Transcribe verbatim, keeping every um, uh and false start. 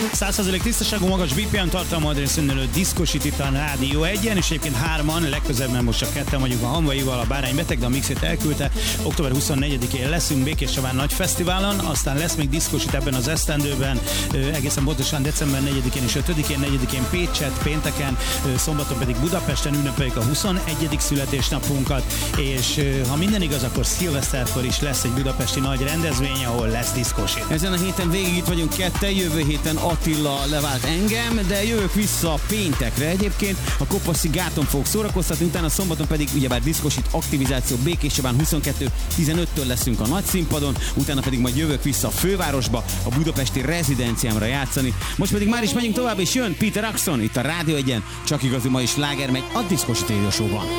száz százalék tisztaságú, magas bé pé em tartalma, adrén szünnelő diszkosít itt a Rádió egyen, és egyébként hárman, legközelebb nem most csak ketten vagyunk a Hanvaival, a Bárány beteg, de a mixét elküldte. október huszonnegyedikén leszünk Békéscsabán nagy fesztiválon, aztán lesz még diszkosít ebben az esztendőben, egészen pontosan december negyedikén és ötödikén, negyedikén Pécset, pénteken, szombaton pedig Budapesten ünnepeljük a huszonegyedik születésnapunkat, és ha minden igaz, akkor szilveszterkor is lesz egy budapesti nagy rendezvény, ahol lesz diszkosít. Ezen a héten végig itt vagyunk ketten, jövő héten Attila levált engem, de jövök vissza péntekre egyébként, a Kopaszi gáton fogok szórakoztatni, utána szombaton pedig ugyebár diszkosít aktivizáció Békéscsabán huszonkettő tizenöttől leszünk a nagy színpadon, utána pedig majd jövök vissza a fővárosba, a budapesti rezidenciámra játszani. Most pedig már is megyünk tovább, és jön Peter Axon itt a Rádió egyen, csak igazi ma is sláger megy a Diszkosít Radio Show-ban.